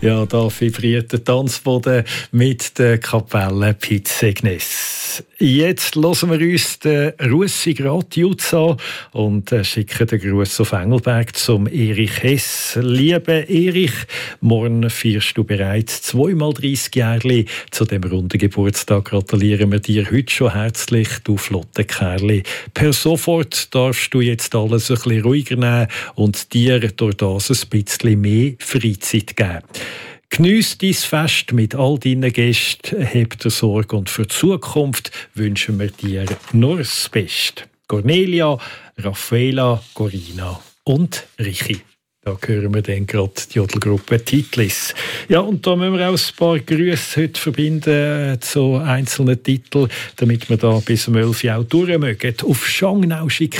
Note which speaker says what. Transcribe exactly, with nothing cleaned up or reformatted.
Speaker 1: Ja, da vibriert der Tanzboden mit der Kapelle Pizzegnes. Jetzt hören wir uns den Russi Gratiuz an und schicken den Gruß auf Engelberg zum Erich Hess. Lieber Erich, morgen feierst du bereits zweimal dreißig Jahre. Zu dem runden Geburtstag gratulieren wir dir heute schon herzlich, du flotte Kerli. Per sofort darfst du jetzt alles ein bisschen ruhiger nehmen und dir durch das ein bisschen mehr Freizeit geben. Geniess dein Fest mit all deinen Gästen, hab dir Sorge und für die Zukunft wünschen wir dir nur das Beste. Cornelia, Raffaela, Corina und Richi. Da hören wir dann gerade die Jodelgruppe Titlis. Ja, und da müssen wir auch ein paar Grüße heute verbinden zu einzelnen Titeln, damit wir da bis um elf Uhr auch durch mögen. Auf Schangnau schicken